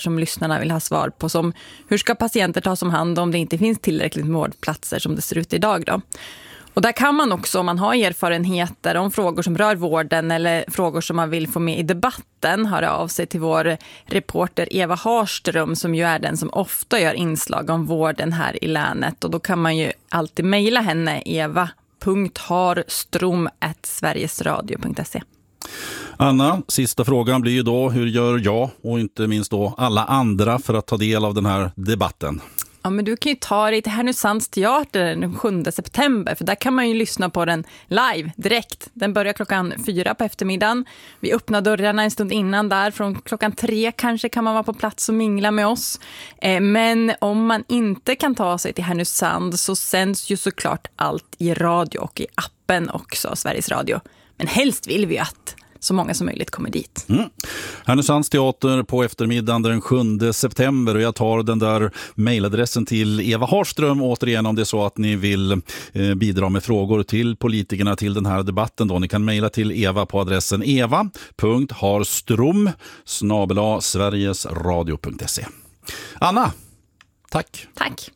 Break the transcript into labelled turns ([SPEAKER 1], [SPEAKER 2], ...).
[SPEAKER 1] som lyssnarna vill ha svar på, som hur ska patienter tas om hand om det inte finns tillräckligt med vårdplatser som det ser ut idag då. Och där kan man också, om man har erfarenheter om frågor som rör vården eller frågor som man vill få med i debatten, höra av sig till vår reporter Eva Harström, som ju är den som ofta gör inslag om vården här i länet. Och då kan man ju alltid mejla henne, eva.harstrom@sverigesradio.se.
[SPEAKER 2] Anna, sista frågan blir ju då, hur gör jag och inte minst då alla andra för att ta del av den här debatten?
[SPEAKER 1] Ja, men du kan ju ta dig till Härnösands teater den 7 september, för där kan man ju lyssna på den live direkt. Den börjar 4:00 på eftermiddagen. Vi öppnar dörrarna en stund innan där, från 3:00 kanske kan man vara på plats och mingla med oss. Men om man inte kan ta sig till Härnösand så sänds ju såklart allt i radio och i appen också, Sveriges Radio. Men helst vill vi att så många som möjligt kommer dit.
[SPEAKER 2] Härnösands teater på eftermiddagen den 7 september, och jag tar den där mejladressen till Eva Harström återigen om det är så att ni vill bidra med frågor till politikerna till den här debatten då. Ni kan mejla till Eva på adressen eva.harstrom@sverigesradio.se. Anna, tack.
[SPEAKER 1] Tack.